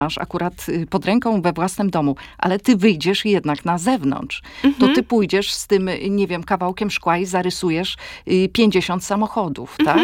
masz akurat pod ręką we własnym domu, ale ty wyjdziesz jednak na zewnątrz, to ty pójdziesz z tym, nie wiem, kawałkiem szkła i zarysujesz 50 samochodów, tak?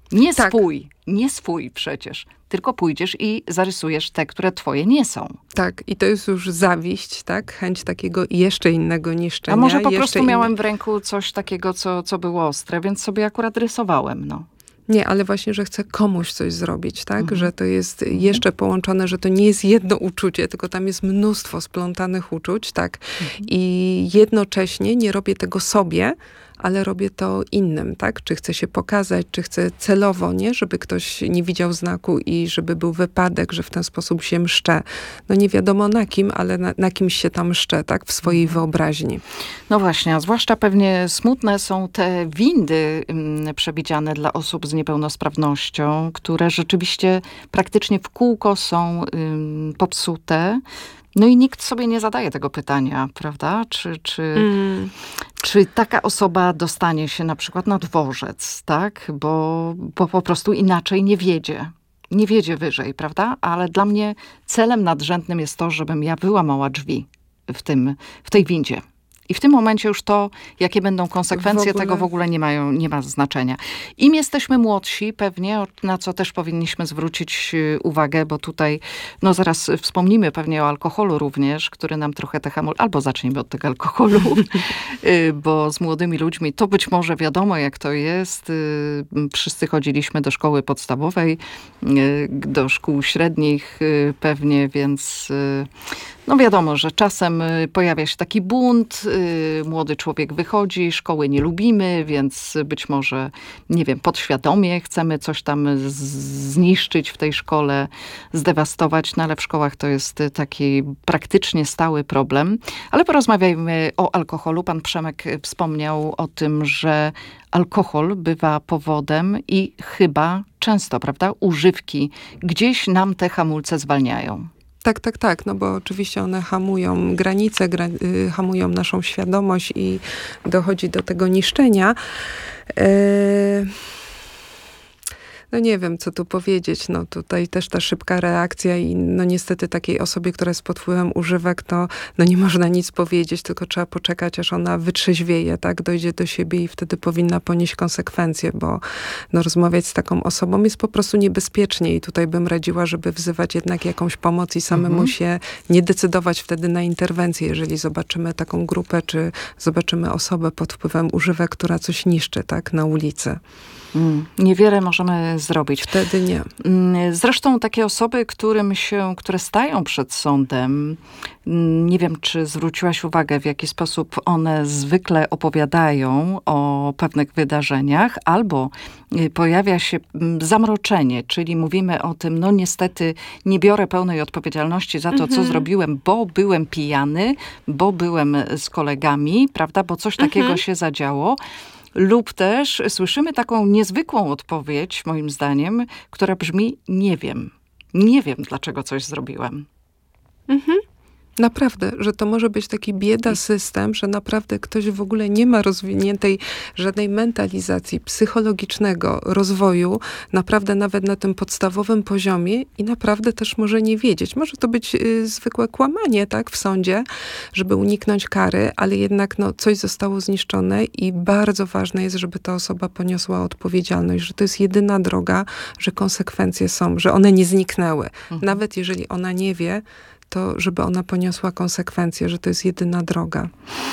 Nie swój przecież, tylko pójdziesz i zarysujesz te, które twoje nie są. Tak, i to jest już zawiść, tak? Chęć takiego jeszcze innego niszczenia. A może po prostu miałem w ręku coś takiego, co było ostre, więc sobie akurat rysowałem, no. Nie, ale właśnie, że chcę komuś coś zrobić, tak? Że to jest jeszcze połączone, że to nie jest jedno uczucie, tylko tam jest mnóstwo splątanych uczuć, tak? I jednocześnie nie robię tego sobie, ale robię to innym, tak? Czy chcę się pokazać, czy chcę celowo, nie? Żeby ktoś nie widział znaku i żeby był wypadek, że w ten sposób się mszczę. No nie wiadomo na kim, ale na kimś się tam mszczę, tak? W swojej wyobraźni. No właśnie, a zwłaszcza pewnie smutne są te windy przewidziane dla osób z niepełnosprawnością, które rzeczywiście praktycznie w kółko są popsute. No i nikt sobie nie zadaje tego pytania, prawda? Czy taka osoba dostanie się na przykład na dworzec, tak? Bo po prostu inaczej nie wiedzie. Nie wiedzie wyżej, prawda? Ale dla mnie celem nadrzędnym jest to, żebym ja wyłamała drzwi w tej windzie. I w tym momencie już to, jakie będą konsekwencje, tego w ogóle nie ma znaczenia. Im jesteśmy młodsi, pewnie, na co też powinniśmy zwrócić uwagę, bo tutaj, no zaraz wspomnimy pewnie o alkoholu również, który nam trochę te albo zacznijmy od tego alkoholu, bo z młodymi ludźmi to być może wiadomo, jak to jest. Wszyscy chodziliśmy do szkoły podstawowej, do szkół średnich pewnie, więc no wiadomo, że czasem pojawia się taki bunt, młody człowiek wychodzi, szkoły nie lubimy, więc być może, nie wiem, podświadomie chcemy coś tam zniszczyć w tej szkole, zdewastować, no ale w szkołach to jest taki praktycznie stały problem. Ale porozmawiajmy o alkoholu. Pan Przemek wspomniał o tym, że alkohol bywa powodem i chyba często, prawda, używki gdzieś nam te hamulce zwalniają. Tak, no bo oczywiście one hamują granice, hamują naszą świadomość i dochodzi do tego niszczenia. No nie wiem, co tu powiedzieć. No tutaj też ta szybka reakcja i no niestety takiej osobie, która jest pod wpływem używek, to no nie można nic powiedzieć, tylko trzeba poczekać, aż ona wytrzeźwieje, tak? Dojdzie do siebie i wtedy powinna ponieść konsekwencje, bo no rozmawiać z taką osobą jest po prostu niebezpiecznie i tutaj bym radziła, żeby wzywać jednak jakąś pomoc i samemu się nie decydować wtedy na interwencję, jeżeli zobaczymy taką grupę, czy zobaczymy osobę pod wpływem używek, która coś niszczy, tak? Na ulicy. Niewiele możemy zrobić. Wtedy nie. Zresztą takie osoby, które stają przed sądem, nie wiem, czy zwróciłaś uwagę, w jaki sposób one zwykle opowiadają o pewnych wydarzeniach, albo pojawia się zamroczenie, czyli mówimy o tym, no niestety nie biorę pełnej odpowiedzialności za to, co zrobiłem, bo byłem pijany, bo byłem z kolegami, prawda, bo coś takiego się zadziało. Lub też słyszymy taką niezwykłą odpowiedź, moim zdaniem, która brzmi: nie wiem. Nie wiem, dlaczego coś zrobiłem. Naprawdę, że to może być taki bieda system, że naprawdę ktoś w ogóle nie ma rozwiniętej żadnej mentalizacji, psychologicznego rozwoju, naprawdę nawet na tym podstawowym poziomie i naprawdę też może nie wiedzieć. Może to być zwykłe kłamanie, tak, w sądzie, żeby uniknąć kary, ale jednak no, coś zostało zniszczone i bardzo ważne jest, żeby ta osoba poniosła odpowiedzialność, że to jest jedyna droga, że konsekwencje są, że one nie zniknęły. Nawet jeżeli ona nie wie, to żeby ona poniosła konsekwencje, że to jest jedyna droga.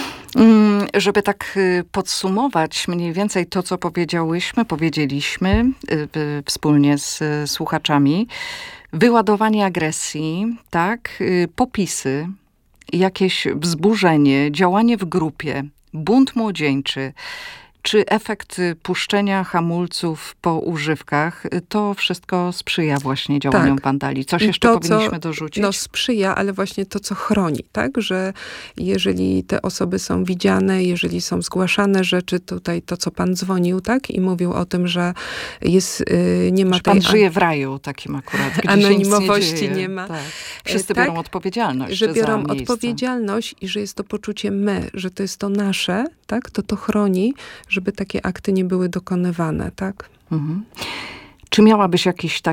Żeby tak podsumować mniej więcej to, co powiedzieliśmy wspólnie z słuchaczami. Wyładowanie agresji, tak, popisy, jakieś wzburzenie, działanie w grupie, bunt młodzieńczy, czy efekt puszczenia hamulców po używkach, to wszystko sprzyja właśnie działaniom wandali. Coś jeszcze powinniśmy dorzucić? No sprzyja, ale właśnie to, co chroni, tak? Że jeżeli te osoby są widziane, jeżeli są zgłaszane rzeczy, tutaj to, co pan dzwonił, tak? I mówił o tym, że jest, nie ma że tej... Pan żyje w raju takim akurat, gdzie anonimowości nie ma. Tak. Wszyscy biorą odpowiedzialność że biorą za odpowiedzialność i że jest to poczucie że to jest to nasze, tak? To chroni, żeby takie akty nie były dokonywane, tak? Czy miałabyś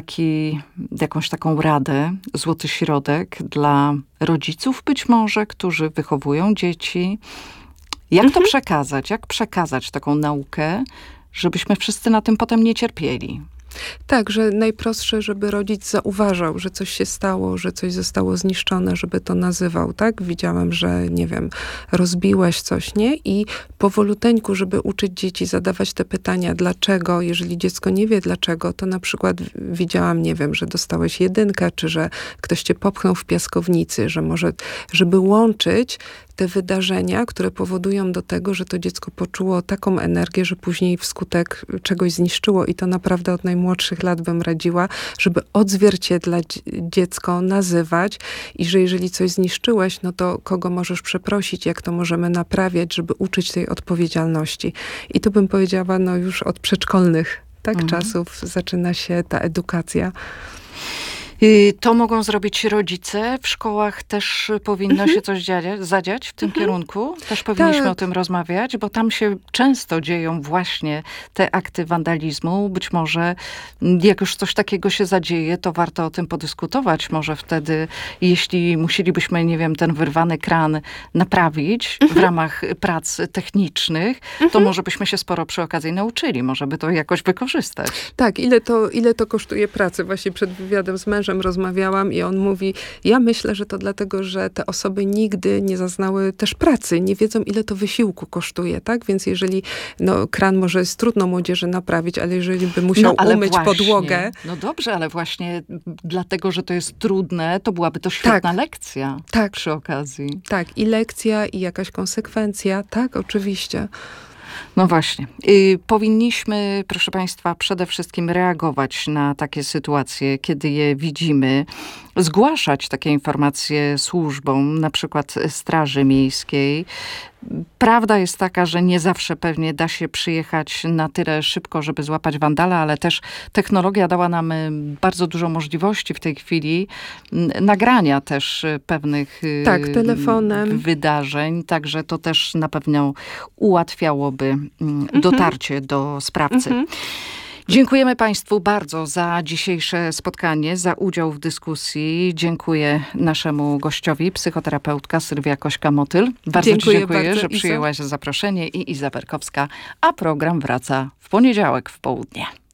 jakąś taką radę, złoty środek dla rodziców być może, którzy wychowują dzieci? Jak to przekazać? Jak przekazać taką naukę, żebyśmy wszyscy na tym potem nie cierpieli? Tak, że najprostsze, żeby rodzic zauważał, że coś się stało, że coś zostało zniszczone, żeby to nazywał, tak? Widziałem, że, nie wiem, rozbiłeś coś, nie? I powoluteńku, żeby uczyć dzieci zadawać te pytania, dlaczego, jeżeli dziecko nie wie dlaczego, to na przykład widziałam, nie wiem, że dostałeś 1, czy że ktoś cię popchnął w piaskownicy, że może, żeby łączyć te wydarzenia, które powodują do tego, że to dziecko poczuło taką energię, że później wskutek czegoś zniszczyło i to naprawdę od najmłodszych lat bym radziła, żeby odzwierciedlać dziecko, nazywać i że jeżeli coś zniszczyłeś, no to kogo możesz przeprosić, jak to możemy naprawiać, żeby uczyć tej odpowiedzialności. I tu bym powiedziała, no już od przedszkolnych czasów zaczyna się ta edukacja. To mogą zrobić rodzice. W szkołach też powinno się coś zadziać w tym kierunku. Też powinniśmy o tym rozmawiać, bo tam się często dzieją właśnie te akty wandalizmu. Być może jak już coś takiego się zadzieje, to warto o tym podyskutować. Może wtedy, jeśli musielibyśmy, nie wiem, ten wyrwany kran naprawić w ramach prac technicznych, to może byśmy się sporo przy okazji nauczyli. Może by to jakoś wykorzystać. Tak, ile to kosztuje pracy? Właśnie przed wywiadem z mężem rozmawiałam i on mówi, ja myślę, że to dlatego, że te osoby nigdy nie zaznały też pracy, nie wiedzą, ile to wysiłku kosztuje, tak? Więc jeżeli, kran może jest trudno młodzieży naprawić, ale jeżeli by musiał umyć podłogę. No dobrze, ale właśnie dlatego, że to jest trudne, to byłaby to świetna lekcja przy okazji. Tak, i lekcja, i jakaś konsekwencja, tak, oczywiście. No właśnie. Powinniśmy, proszę Państwa, przede wszystkim reagować na takie sytuacje, kiedy je widzimy, zgłaszać takie informacje służbom, na przykład Straży Miejskiej. Prawda jest taka, że nie zawsze pewnie da się przyjechać na tyle szybko, żeby złapać wandala, ale też technologia dała nam bardzo dużo możliwości w tej chwili nagrania też pewnych telefonem. Wydarzeń, także to też na pewno ułatwiałoby dotarcie do sprawcy. Dziękujemy Państwu bardzo za dzisiejsze spotkanie, za udział w dyskusji. Dziękuję naszemu gościowi, psychoterapeutka Sylwia Kośka-Motyl. Bardzo dziękuję, że przyjęłaś zaproszenie, i Iza Berkowska, a program wraca w poniedziałek w południe.